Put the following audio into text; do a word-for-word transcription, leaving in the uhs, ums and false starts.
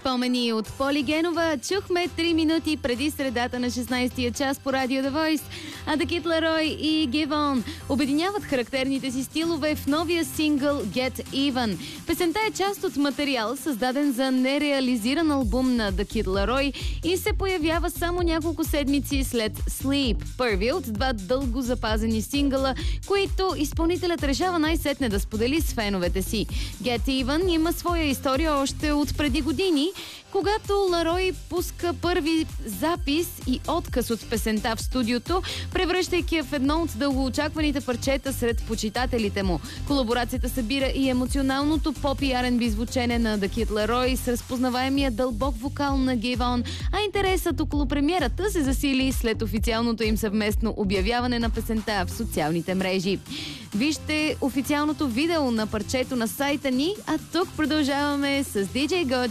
спомени от Поли Генова. Чухме три минути преди средата на шестнайсетия час по радио The Voice. А The Kid Laroi и Give On обединяват характерните си стилове в новия сингъл Get Even. Песента е част от материал, създаден за нереализиран албум на The Kid Laroi и се появява само няколко седмици след Sleep, първи от два дълго запазени сингъла, които изпълнителят решава най-сетне да сподели с феновете си. Get Even има своя история още от преди години, когато Ларой пуска първи запис и отказ от песента в студиото, превръщайки я в едно от дългоочакваните парчета сред почитателите му. Колаборацията събира и емоционалното поп и Ар енд Би звучене на The Kid Laroi с разпознаваемия дълбок вокал на Give On, а интересът около премиерата се засили след официалното им съвместно обявяване на песента в социалните мрежи. Вижте официалното видео на парчето на сайта ни, а тук продължаваме с Ди Джей Гоч